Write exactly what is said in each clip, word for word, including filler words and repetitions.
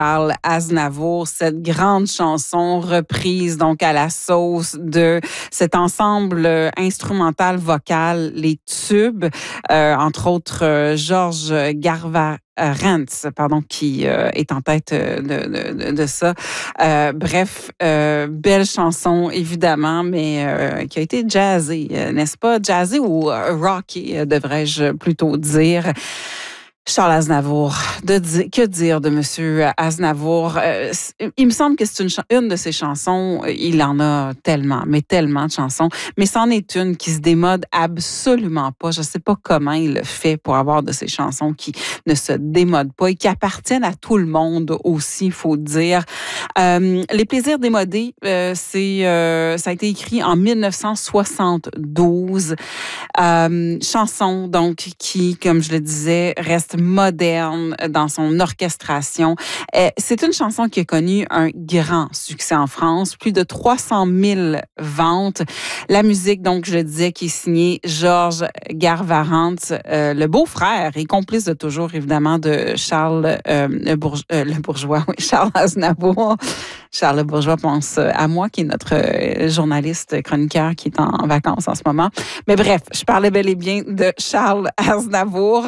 Charles Aznavour, cette grande chanson reprise donc à la sauce de cet ensemble instrumental vocal, les tubes, euh, entre autres euh, Georges Garva. Euh, Rentz, pardon, qui euh, est en tête de, de, de ça. Euh, bref, euh, belle chanson, évidemment, mais euh, qui a été jazzée, euh, n'est-ce pas? Jazzée ou euh, rockée, euh, devrais-je plutôt dire. Charles Aznavour, de di- que dire de Monsieur Aznavour? Euh, il me semble que c'est une, ch- une de ses chansons, il en a tellement, mais tellement de chansons, mais c'en est une qui se démode absolument pas. Je sais pas comment il le fait pour avoir de ces chansons qui ne se démodent pas et qui appartiennent à tout le monde aussi, il faut dire. Euh, Les plaisirs démodés, euh, c'est, euh, ça a été écrit en dix-neuf cent soixante-douze. Euh, chanson, donc, qui, comme je le disais, reste moderne dans son orchestration. C'est une chanson qui a connu un grand succès en France, plus de trois cent mille ventes. La musique, donc, je le disais, qui est signée Georges Garvarant, euh, le beau-frère et complice de toujours, évidemment, de Charles euh, le, Bourge- euh, le Bourgeois, oui, Charles Aznavour. Charles le Bourgeois pense à moi, qui est notre journaliste chroniqueur qui est en vacances en ce moment. Mais bref, je parlais bel et bien de Charles Aznavour.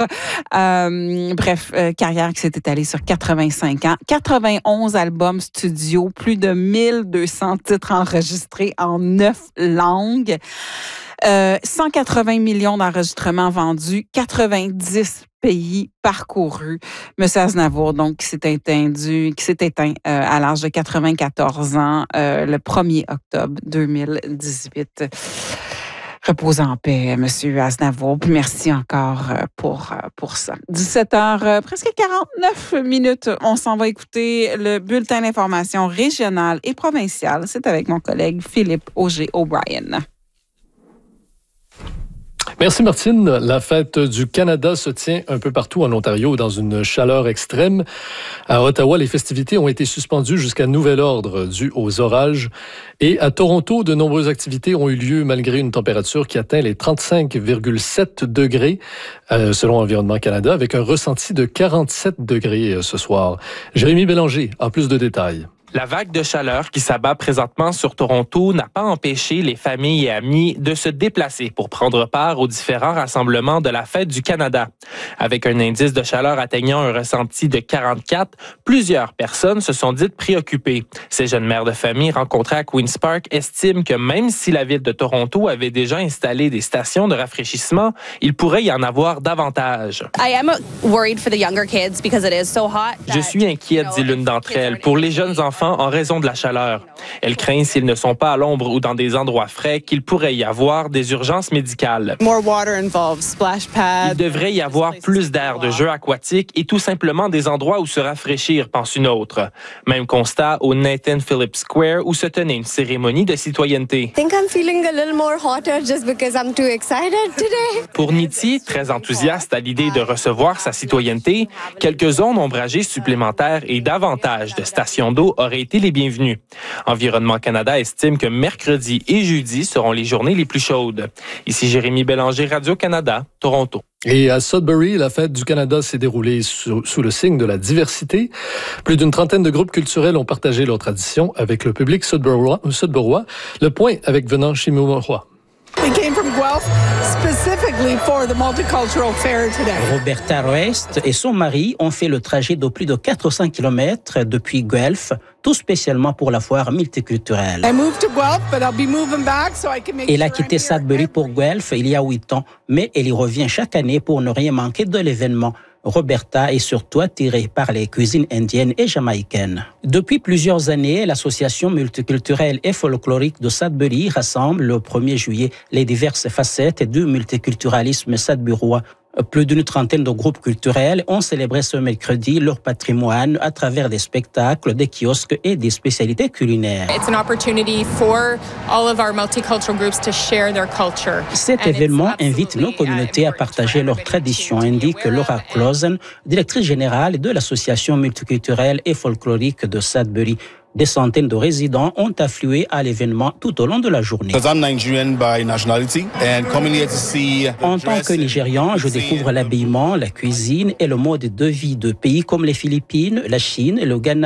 Euh, bref, euh, carrière qui s'est étalée sur quatre-vingt-cinq ans. quatre-vingt-onze albums studio, plus de mille deux cents titres enregistrés en neuf langues. Euh, cent quatre-vingts millions d'enregistrements vendus, quatre-vingt-dix pays parcourus. Monsieur Aznavour, donc, qui s'est éteint, qui s'est éteint euh, à l'âge de quatre-vingt-quatorze ans euh, le premier octobre deux mille dix-huit. Reposez en paix, Monsieur Aznavour. Puis merci encore pour, pour ça. dix-sept heures, presque quarante-neuf minutes. On s'en va écouter le bulletin d'information régional et provincial. C'est avec mon collègue Philippe Auger-O'Brien. Merci Martine. La fête du Canada se tient un peu partout en Ontario dans une chaleur extrême. À Ottawa, les festivités ont été suspendues jusqu'à nouvel ordre dû aux orages. Et à Toronto, de nombreuses activités ont eu lieu malgré une température qui atteint les trente-cinq virgule sept degrés euh, selon Environnement Canada, avec un ressenti de quarante-sept degrés euh, ce soir. Jérémy Bélanger a plus de détails. La vague de chaleur qui s'abat présentement sur Toronto n'a pas empêché les familles et amis de se déplacer pour prendre part aux différents rassemblements de la Fête du Canada. Avec un indice de chaleur atteignant un ressenti de quarante-quatre, plusieurs personnes se sont dites préoccupées. Ces jeunes mères de famille rencontrées à Queen's Park estiment que même si la ville de Toronto avait déjà installé des stations de rafraîchissement, il pourrait y en avoir davantage. I am worried for the younger kids because it is so hot. Je suis inquiète, dit l'une d'entre elles, pour les jeunes enfants en raison de la chaleur. Elle craint, s'ils ne sont pas à l'ombre ou dans des endroits frais, qu'il pourrait y avoir des urgences médicales. More water involved, splash pads. Il devrait y avoir plus d'air de jeux aquatiques et tout simplement des endroits où se rafraîchir, pense une autre. Même constat au Nathan Phillips Square où se tenait une cérémonie de citoyenneté. I think I'm feeling a little more hotter just because I'm too excited today. Pour Niti, très enthousiaste à l'idée de recevoir sa citoyenneté, quelques zones ombragées supplémentaires et davantage de stations d'eau auraient été les bienvenus. Environnement Canada estime que mercredi et jeudi seront les journées les plus chaudes. Ici Jérémy Bélanger, Radio-Canada, Toronto. Et à Sudbury, la fête du Canada s'est déroulée sous, sous le signe de la diversité. Plus d'une trentaine de groupes culturels ont partagé leurs traditions avec le public sudburois. sudburois. Le point avec Venant Chimourois. We came from Guelph specifically for the multicultural fair today. Roberta Roest et son mari ont fait le trajet de plus de quatre cents kilomètres depuis Guelph, tout spécialement pour la foire multiculturelle. I moved to Guelph, but I'll be moving back so I can make Elle a sure quitté I'm here Sudbury pour Guelph il y a huit ans, mais elle y revient chaque année pour ne rien manquer de l'événement. Roberta est surtout attirée par les cuisines indiennes et jamaïcaines. Depuis plusieurs années, l'association multiculturelle et folklorique de Sudbury rassemble le premier juillet les diverses facettes du multiculturalisme sudburois. Plus d'une trentaine de groupes culturels ont célébré ce mercredi leur patrimoine à travers des spectacles, des kiosques et des spécialités culinaires. It's an opportunity for all of our multicultural groups to share their culture. Cet événement invite nos communautés à partager leurs traditions, indique Laura Clausen, directrice générale de l'association multiculturelle et folklorique de Sudbury. Des centaines de résidents ont afflué à l'événement tout au long de la journée. En tant que Nigérian, je découvre l'habillement, la cuisine et le mode de vie de pays comme les Philippines, la Chine, le Ghana